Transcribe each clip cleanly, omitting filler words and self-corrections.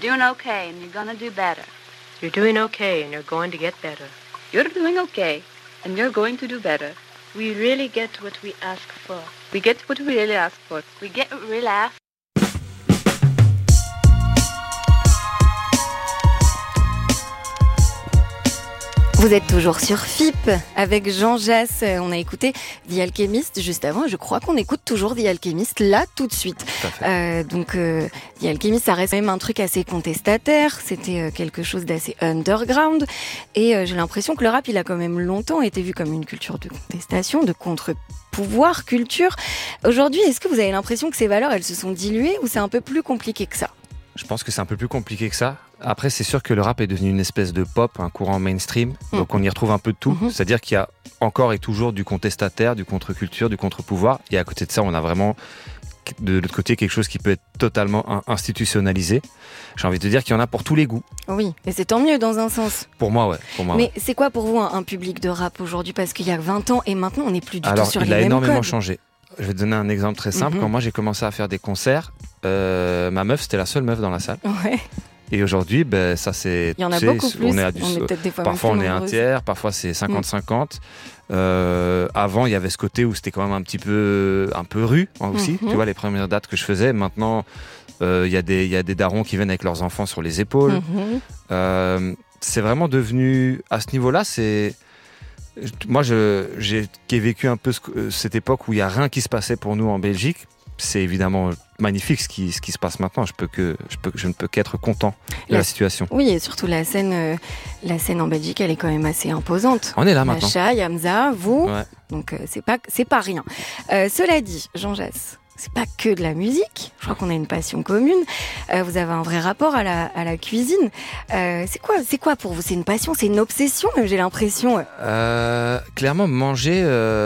doing okay and you're gonna do better. You're doing okay and you're going to get better. You're doing okay and you're going to do better. We really get what we ask for. We get what we really ask for. We get what we really ask. Vous êtes toujours sur FIP avec Jean Jass. On a écouté The Alchemist juste avant. Je crois qu'on écoute toujours The Alchemist là tout de suite. The Alchemist, ça reste quand même un truc assez contestataire. C'était quelque chose d'assez underground. Et j'ai l'impression que le rap, il a quand même longtemps été vu comme une culture de contestation, de contre-pouvoir, culture. Aujourd'hui, est-ce que vous avez l'impression que ces valeurs, elles se sont diluées ou c'est un peu plus compliqué que ça ? Je pense que c'est un peu plus compliqué que ça. Après, c'est sûr que le rap est devenu une espèce de pop, un courant mainstream. Donc on y retrouve un peu de tout. C'est-à-dire qu'il y a encore et toujours du contestataire, du contre-culture, du contre-pouvoir. Et à côté de ça, on a vraiment de l'autre côté quelque chose qui peut être totalement institutionnalisé. J'ai envie de dire qu'il y en a pour tous les goûts. Oui, et c'est tant mieux dans un sens. Pour moi, ouais. Mais c'est quoi pour vous un public de rap aujourd'hui ? Parce qu'il y a 20 ans et maintenant, on n'est plus du tout sur les mêmes codes. Alors, il a énormément changé. Je vais te donner un exemple très simple. Quand moi j'ai commencé à faire des concerts, ma meuf, c'était la seule meuf dans la salle. Ouais. Et aujourd'hui, ça c'est... Il y en a beaucoup plus. On est peut-être des fois parfois on est un tiers, parfois c'est 50-50. Avant, il y avait ce côté où c'était quand même un peu rue aussi. Tu vois, les premières dates que je faisais. Maintenant, il y a des darons qui viennent avec leurs enfants sur les épaules. C'est vraiment devenu... À ce niveau-là, c'est... Moi, j'ai vécu un peu cette époque où il n'y a rien qui se passait pour nous en Belgique. C'est évidemment magnifique ce qui se passe maintenant. Je ne peux qu'être content de la situation. Oui, et surtout la scène en Belgique, elle est quand même assez imposante. On est là maintenant. Macha, Yamza, vous. Ouais. Donc c'est pas rien. Cela dit, Jean Jass, c'est pas que de la musique. Je crois qu'on a une passion commune. Vous avez un vrai rapport à la cuisine. C'est quoi pour vous ? C'est une passion, c'est une obsession, j'ai l'impression. Clairement, manger,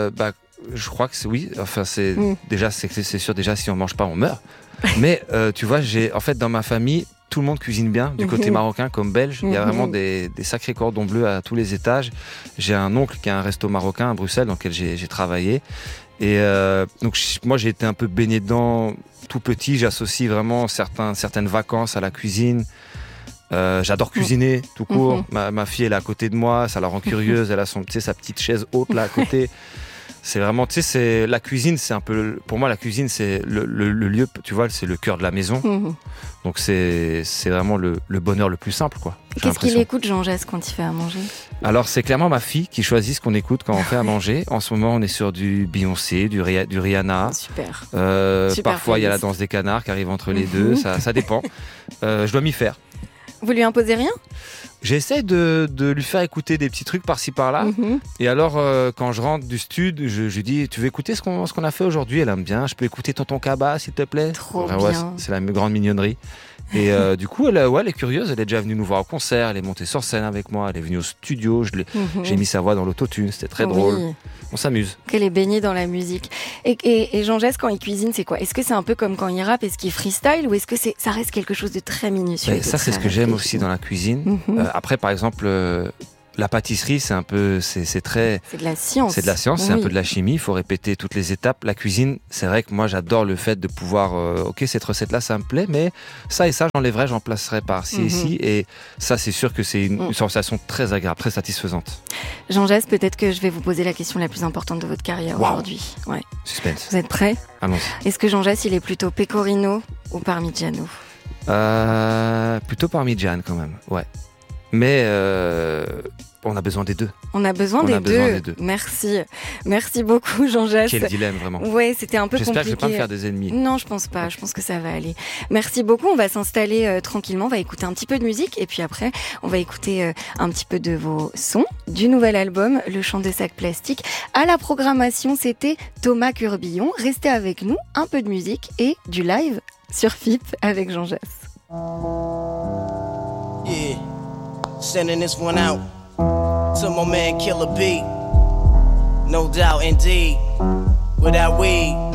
je crois que c'est oui. Enfin, c'est sûr. Déjà, si on mange pas, on meurt. Mais tu vois, en fait dans ma famille, tout le monde cuisine bien, du côté marocain comme belge. Il y a vraiment des sacrés cordons bleus à tous les étages. J'ai un oncle qui a un resto marocain à Bruxelles dans lequel j'ai travaillé. Et donc moi j'ai été un peu baigné dedans tout petit. J'associe vraiment certaines vacances à la cuisine. J'adore cuisiner tout court. Ma fille elle est à côté de moi, ça la rend curieuse. Elle a sa petite chaise haute là à côté. C'est vraiment, c'est la cuisine, c'est un peu, pour moi la cuisine c'est le lieu, tu vois, c'est le cœur de la maison. Donc c'est vraiment le bonheur le plus simple, quoi. Qu'est-ce qu'il écoute Jean Jass quand il fait à manger ? Alors c'est clairement ma fille qui choisit ce qu'on écoute quand on fait à manger. En ce moment on est sur du Beyoncé, du Rihanna. Super. Parfois il y a la danse des canards qui arrive entre les deux, ça dépend. Je dois m'y faire. Vous lui imposez rien ? J'essaie de lui faire écouter des petits trucs par-ci par-là. Et alors, quand je rentre du stud, je lui dis, tu veux écouter ce qu'on a fait aujourd'hui ? Elle aime bien. Je peux écouter Tonton Kaba, s'il te plaît ? Trop bien. Ouais, c'est la grande mignonnerie. Et du coup, elle est curieuse. Elle est déjà venue nous voir au concert. Elle est montée sur scène avec moi. Elle est venue au studio. J'ai mis sa voix dans l'autotune. C'était très drôle. On s'amuse. Qu'elle est baignée dans la musique. Et Jean Jass, quand il cuisine, c'est quoi ? Est-ce que c'est un peu comme quand il rappe ? Est-ce qu'il freestyle ? Ou est-ce que ça reste quelque chose de très minutieux ? Ça, c'est ce que j'aime aussi dans la cuisine. Après, par exemple... la pâtisserie, c'est très... C'est de la science. C'est de la science, c'est un peu de la chimie, il faut répéter toutes les étapes. La cuisine, c'est vrai que moi j'adore le fait de pouvoir, ok, cette recette-là, ça me plaît, mais ça et ça, j'enlèverai, j'en placerai par-ci et ici. Et ça, c'est sûr que c'est une sensation très agréable, très satisfaisante. Jean Jass, peut-être que je vais vous poser la question la plus importante de votre carrière aujourd'hui. Ouais. Suspense. Vous êtes prêts ? Allons-y. Est-ce que Jean Jass, il est plutôt pecorino ou parmigiano ? Plutôt parmigiano quand même, ouais. Mais on a besoin des deux. On a besoin des deux. Merci beaucoup Jean Jass. Quel dilemme vraiment. Ouais, c'était un peu J'espère compliqué. que je vais pas me faire des ennemis. Non, je pense pas. Je pense que ça va aller. Merci beaucoup. On va s'installer tranquillement. On va écouter un petit peu de musique et puis après, on va écouter un petit peu de vos sons du nouvel album, Le Chant de Sac Plastique. À la programmation, c'était Thomas Curbillon. Restez avec nous. Un peu de musique et du live sur FIP avec Jean Jass. Yeah. Sending this one out to my man Killer B. No doubt indeed. Without weed,